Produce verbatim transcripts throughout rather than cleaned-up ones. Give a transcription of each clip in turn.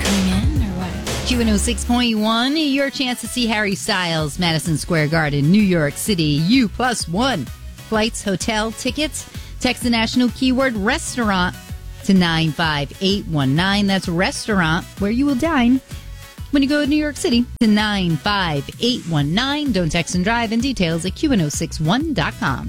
coming in or what? Q one oh six point one, your chance to see Harry Styles, Madison Square Garden, New York City. You plus one. Flights, hotel, tickets. Text the national keyword restaurant to nine five eight one nine. That's restaurant, where you will dine when you go to New York City, to nine five eight one nine. Don't text and drive, and details at Q one oh six one dot com.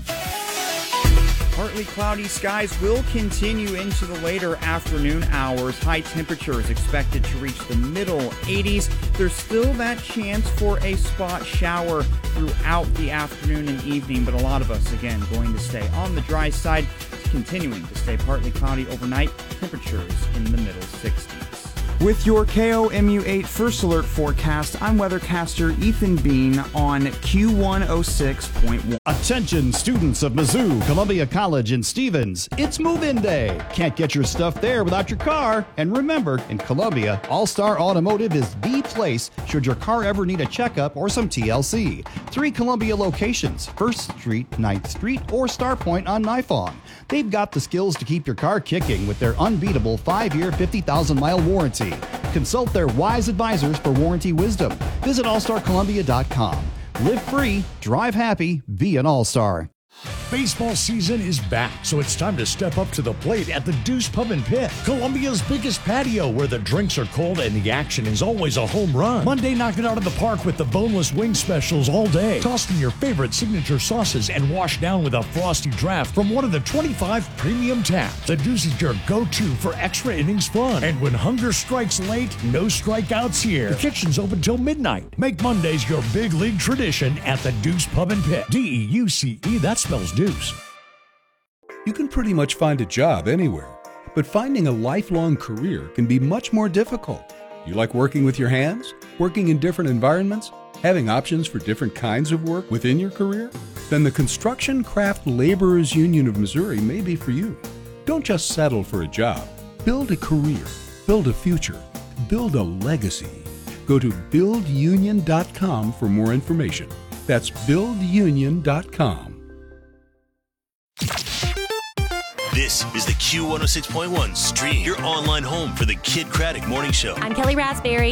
Partly cloudy skies will continue into the later afternoon hours. High temperatures expected to reach the middle eighties. There's still that chance for a spot shower throughout the afternoon and evening, but a lot of us, again, going to stay on the dry side, continuing to stay partly cloudy overnight. Temperatures in the middle sixties. With your K O M U eight First Alert forecast, I'm weathercaster Ethan Bean on Q one oh six point one. Attention students of Mizzou, Columbia College, and Stevens. It's move-in day. Can't get your stuff there without your car. And remember, in Columbia, All-Star Automotive is the place should your car ever need a checkup or some T L C. Three Columbia locations, first Street, ninth Street, or Starpoint on Nifong. They've got the skills to keep your car kicking with their unbeatable five-year, fifty thousand mile warranty. Consult their wise advisors for warranty wisdom. Visit all star columbia dot com. Live free, drive happy, be an all-star. Baseball season is back, so it's time to step up to the plate at the Deuce Pub and Pit, Columbia's biggest patio, where the drinks are cold and the action is always a home run. Monday, knock it out of the park with the boneless wing specials all day. Toss in your favorite signature sauces and wash down with a frosty draft from one of the twenty-five premium taps. The Deuce is your go-to for extra innings fun. And when hunger strikes late, no strikeouts here. The kitchen's open till midnight. Make Mondays your big league tradition at the Deuce Pub and Pit. D E U C E, that spells Deuce. You can pretty much find a job anywhere, but finding a lifelong career can be much more difficult. You like working with your hands? Working in different environments? Having options for different kinds of work within your career? Then the Construction Craft Laborers Union of Missouri may be for you. Don't just settle for a job. Build a career. Build a future. Build a legacy. Go to build union dot com for more information. That's build union dot com. This is the Q one oh six point one Stream, your online home for the Kid Craddock Morning Show. I'm Kelly Raspberry.